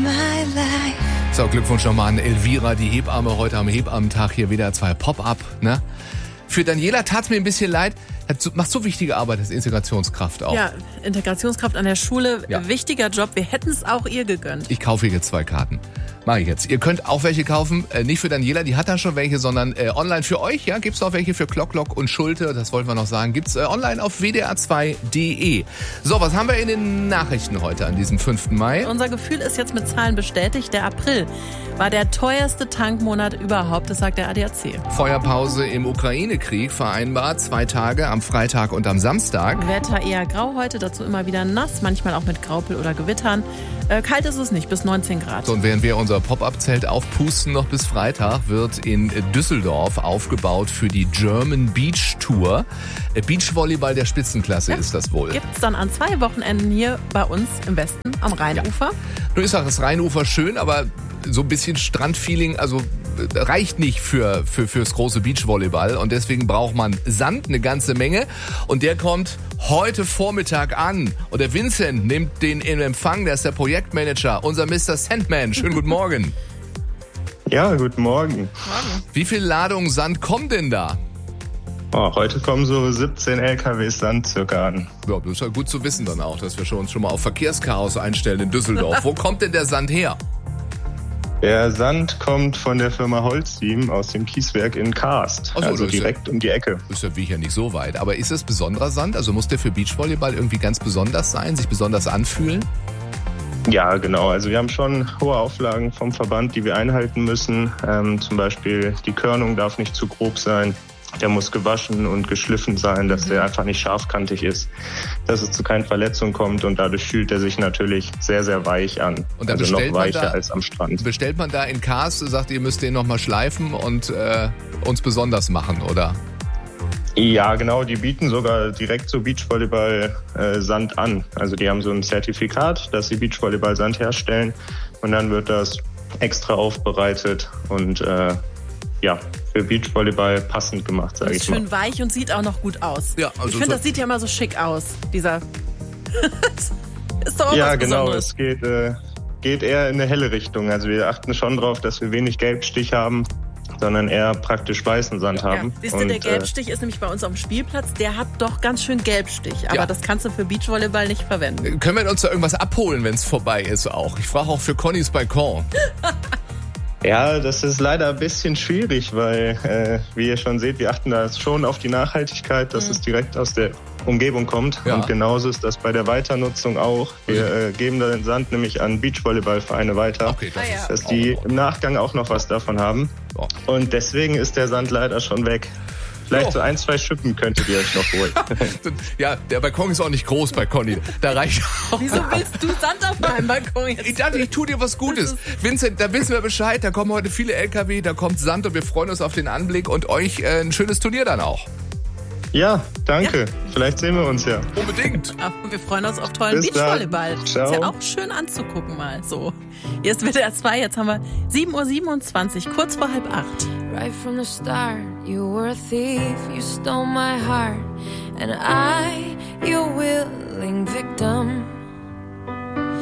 So, Glückwunsch nochmal an Elvira, die Hebamme, heute am Hebammentag hier wieder 2 Pop-Up. Ne? Für Daniela tat es mir ein bisschen leid. Macht so wichtige Arbeit als Integrationskraft auch. Ja, Integrationskraft an der Schule, wichtiger Job. Wir hätten es auch ihr gegönnt. Ich kaufe hier jetzt 2 Karten. Mache ich jetzt. Ihr könnt auch welche kaufen, nicht für Daniela, die hat da schon welche, sondern online für euch. Ja, gibt's auch welche für Klock und Schulte, das wollten wir noch sagen. Gibt's online auf wdr2.de. So, was haben wir in den Nachrichten heute an diesem 5. Mai? Unser Gefühl ist jetzt mit Zahlen bestätigt. Der April war der teuerste Tankmonat überhaupt, das sagt der ADAC. Feuerpause im Ukraine-Krieg vereinbart, 2 Tage am Freitag und am Samstag. Wetter eher grau heute, dazu immer wieder nass, manchmal auch mit Graupel oder Gewittern. Kalt ist es nicht, bis 19 Grad. So, und während wir unser Pop-Up-Zelt aufpusten, noch bis Freitag, wird in Düsseldorf aufgebaut für die German Beach Tour. Beachvolleyball der Spitzenklasse ist das wohl. Gibt's dann an 2 Wochenenden hier bei uns im Westen am Rheinufer. Ja. Nun ist auch das Rheinufer schön, aber so ein bisschen Strandfeeling, also reicht nicht fürs große Beachvolleyball und deswegen braucht man Sand, eine ganze Menge und der kommt heute Vormittag an und der Vincent nimmt den in Empfang, der ist der Projektmanager, unser Mr. Sandman. Schönen guten Morgen. Ja, guten Morgen. Wie viel Ladung Sand kommt denn da? Oh, heute kommen so 17 LKWs Sand circa an. Ja, das ist ja gut zu wissen dann auch, dass wir uns schon mal auf Verkehrschaos einstellen in Düsseldorf. Wo kommt denn der Sand her? Der Sand kommt von der Firma Holcim aus dem Kieswerk in Karst, also direkt um die Ecke. Ist der Weg ja nicht so weit. Aber ist es besonderer Sand? Also muss der für Beachvolleyball irgendwie ganz besonders sein, sich besonders anfühlen? Ja, genau. Also wir haben schon hohe Auflagen vom Verband, die wir einhalten müssen. Zum Beispiel die Körnung darf nicht zu grob sein. Der muss gewaschen und geschliffen sein, dass der einfach nicht scharfkantig ist, dass es zu keinen Verletzungen kommt und dadurch fühlt er sich natürlich sehr, sehr weich an. Und dann also noch weicher als am Strand. Bestellt man da in Karst, sagt ihr müsst den nochmal schleifen und uns besonders machen, oder? Ja, genau, die bieten sogar direkt so Beachvolleyball-Sand an. Also die haben so ein Zertifikat, dass sie Beachvolleyball-Sand herstellen und dann wird das extra aufbereitet und für Beachvolleyball passend gemacht, sage ich mal. Schön weich und sieht auch noch gut aus. Ja, also ich finde, das sieht ja immer so schick aus, dieser... ist doch auch ja, was genau, Besonderes. es geht eher in eine helle Richtung. Also wir achten schon drauf, dass wir wenig Gelbstich haben, sondern eher praktisch weißen Sand haben. Siehst du, der Gelbstich ist nämlich bei uns auf dem Spielplatz, der hat doch ganz schön Gelbstich, aber das kannst du für Beachvolleyball nicht verwenden. Können wir uns da irgendwas abholen, wenn es vorbei ist auch? Ich frage auch für Connys Balkon. Ja, das ist leider ein bisschen schwierig, weil, wie ihr schon seht, wir achten da schon auf die Nachhaltigkeit, dass es direkt aus der Umgebung kommt. Ja. Und genauso ist das bei der Weiternutzung auch. Wir geben den Sand nämlich an Beachvolleyballvereine weiter, dass die im Nachgang auch noch was davon haben. Oh. Und deswegen ist der Sand leider schon weg. Vielleicht so 1, 2 Schippen könntet ihr euch noch holen. Ja, der Balkon ist auch nicht groß bei Conny. Da reicht auch. Wieso willst du Sand auf meinem Balkon jetzt? Ich dachte, ich tue dir was Gutes. Vincent, da wissen wir Bescheid. Da kommen heute viele LKW, da kommt Sand und wir freuen uns auf den Anblick und euch ein schönes Turnier dann auch. Ja, danke. Ja. Vielleicht sehen wir uns ja. Unbedingt. Wir freuen uns auf tollen Beachvolleyball. Ist ja auch schön anzugucken mal so. Hier ist WDR 2, jetzt haben wir 7:27 Uhr, kurz vor 7:30. Right from the start, you were a thief, you stole my heart, and I, your willing victim.